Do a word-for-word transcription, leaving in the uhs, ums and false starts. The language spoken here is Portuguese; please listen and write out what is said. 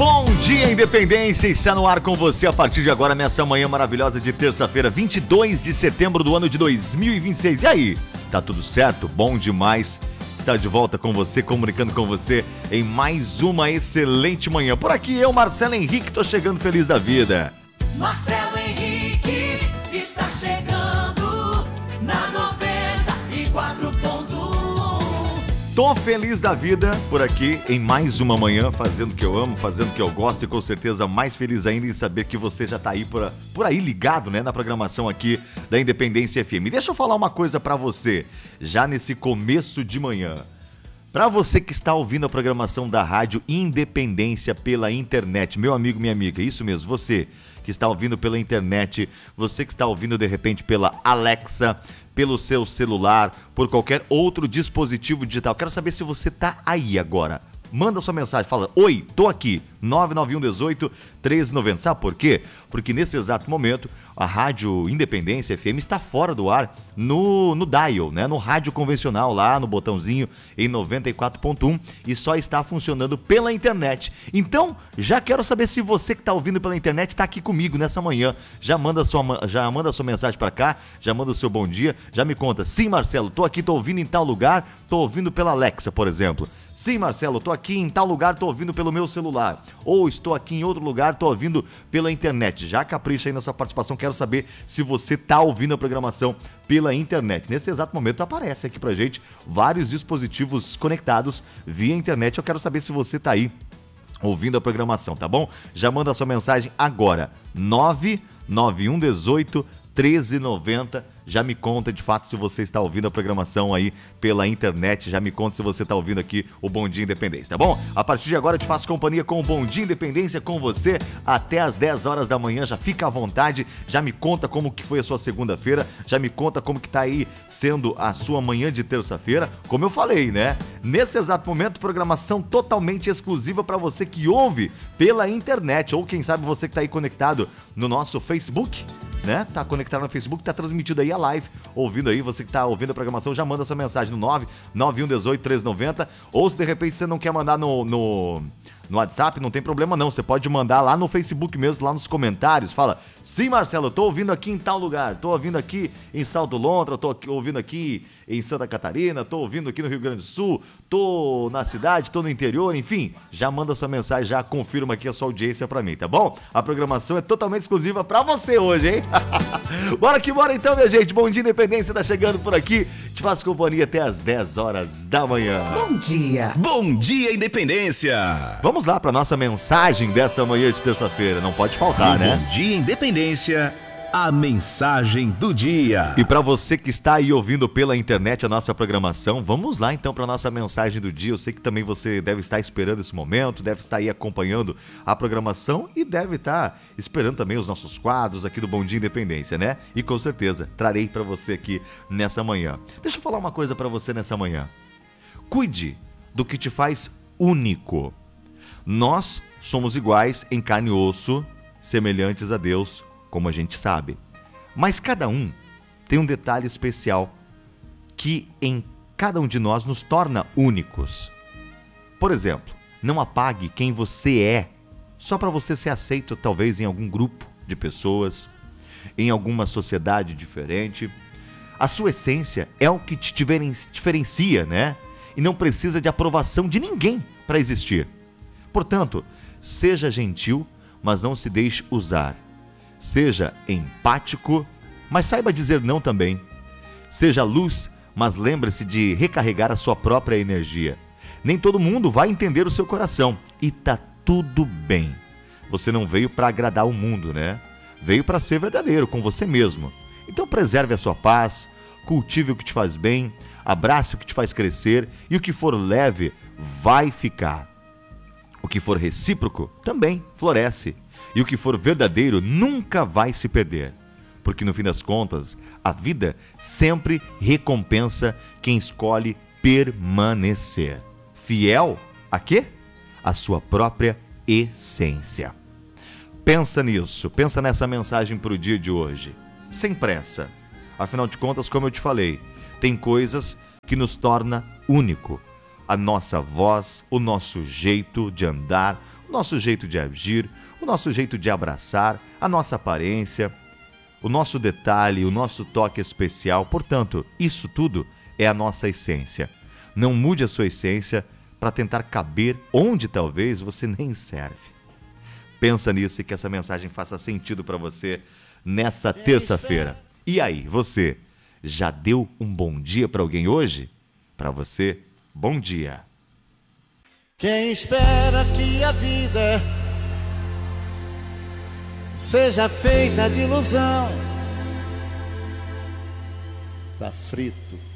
Bom dia, Independência, está no ar com você a partir de agora, nessa manhã maravilhosa de terça-feira, vinte e dois de setembro do ano de dois mil e vinte e seis. E aí, tá tudo certo? Bom demais estar de volta com você, comunicando com você em mais uma excelente manhã. Por aqui eu, Marcelo Henrique, tô chegando feliz da vida. Marcelo Henrique está chegando na noventa e quatro ponto um. Tô feliz da vida por aqui em mais uma manhã, fazendo o que eu amo, fazendo o que eu gosto e com certeza mais feliz ainda em saber que você já tá aí por, por aí ligado, né, na programação aqui da Independência F M. Deixa eu falar uma coisa pra você, já nesse começo de manhã. Pra você que está ouvindo a programação da Rádio Independência pela internet, meu amigo, minha amiga, isso mesmo, você que está ouvindo pela internet, você que está ouvindo de repente pela Alexa, pelo seu celular, por qualquer outro dispositivo digital. Quero saber se você tá aí agora. Manda sua mensagem, fala: oi, tô aqui, nove nove um um oito, treze noventa. Sabe por quê? Porque nesse exato momento a Rádio Independência F M está fora do ar no, no dial, né? No rádio convencional, lá no botãozinho em noventa e quatro ponto um, e só está funcionando pela internet. Então, já quero saber se você que está ouvindo pela internet está aqui comigo nessa manhã. Já manda sua, já manda sua mensagem para cá, já manda o seu bom dia, já me conta: sim, Marcelo, tô aqui, tô ouvindo em tal lugar, tô ouvindo pela Alexa, por exemplo. Sim, Marcelo, tô aqui em tal lugar, tô ouvindo pelo meu celular. Ou estou aqui em outro lugar, tô ouvindo pela internet. Já capricha aí na sua participação, quero saber se você tá ouvindo a programação pela internet. Nesse exato momento aparece aqui pra gente vários dispositivos conectados via internet. Eu quero saber se você tá aí ouvindo a programação, tá bom? Já manda a sua mensagem agora, nove nove um um oito, treze noventa. Já me conta de fato se você está ouvindo a programação aí pela internet. Já me conta se você está ouvindo aqui o Bom Dia Independência, tá bom? A partir de agora eu te faço companhia com o Bom Dia Independência com você até as dez horas da manhã. Já fica à vontade, já me conta como que foi a sua segunda-feira, já me conta como que tá aí sendo a sua manhã de terça-feira. Como eu falei, né? Nesse exato momento, programação totalmente exclusiva para você que ouve pela internet, ou quem sabe você que tá aí conectado no nosso Facebook, né? Tá conectado no Facebook, tá transmitido aí a live, ouvindo aí, você que tá ouvindo a programação, já manda sua mensagem no nove nove um um oito, treze noventa, ou se de repente você não quer mandar no, no, no WhatsApp, não tem problema não, você pode mandar lá no Facebook mesmo, lá nos comentários, fala: sim, Marcelo, eu tô ouvindo aqui em tal lugar, tô ouvindo aqui em Salto Lontra, tô aqui, ouvindo aqui em Santa Catarina, tô ouvindo aqui no Rio Grande do Sul, tô na cidade, tô no interior, enfim, já manda sua mensagem, já confirma aqui a sua audiência pra mim, tá bom? A programação é totalmente exclusiva pra você hoje, hein? Bora que bora então, minha gente, Bom Dia Independência tá chegando por aqui, te faço companhia até as dez horas da manhã. Bom dia. Bom Dia Independência. Vamos lá pra nossa mensagem dessa manhã de terça-feira, não pode faltar, né? Bom Dia Independência, a mensagem do dia. E para você que está aí ouvindo pela internet a nossa programação, vamos lá então para nossa mensagem do dia. Eu sei que também você deve estar esperando esse momento, deve estar aí acompanhando a programação e deve estar esperando também os nossos quadros aqui do Bom Dia Independência, né? E com certeza trarei para você aqui nessa manhã. Deixa eu falar uma coisa para você nessa manhã. Cuide do que te faz único. Nós somos iguais em carne e osso, semelhantes a Deus, como a gente sabe. Mas cada um tem um detalhe especial que em cada um de nós nos torna únicos. Por exemplo, não apague quem você é só para você ser aceito talvez em algum grupo de pessoas, em alguma sociedade diferente. A sua essência é o que te diferencia, né? E não precisa de aprovação de ninguém para existir. Portanto, seja gentil, mas não se deixe usar. Seja empático, mas saiba dizer não também. Seja luz, mas lembre-se de recarregar a sua própria energia. Nem todo mundo vai entender o seu coração e tá tudo bem. Você não veio para agradar o mundo, né? Veio para ser verdadeiro com você mesmo. Então preserve a sua paz, cultive o que te faz bem, abrace o que te faz crescer e o que for leve vai ficar. O que for recíproco também floresce. E o que for verdadeiro nunca vai se perder. Porque no fim das contas, a vida sempre recompensa quem escolhe permanecer. Fiel a quê? A sua própria essência. Pensa nisso, pensa nessa mensagem para o dia de hoje. Sem pressa. Afinal de contas, como eu te falei, tem coisas que nos torna único. A nossa voz, o nosso jeito de andar, o nosso jeito de agir, o nosso jeito de abraçar, a nossa aparência, o nosso detalhe, o nosso toque especial. Portanto, isso tudo é a nossa essência. Não mude a sua essência para tentar caber onde talvez você nem serve. Pensa nisso e que essa mensagem faça sentido para você nessa terça-feira. E aí, você já deu um bom dia para alguém hoje? Para você, bom dia. Quem espera que a vida seja feita de ilusão, tá frito.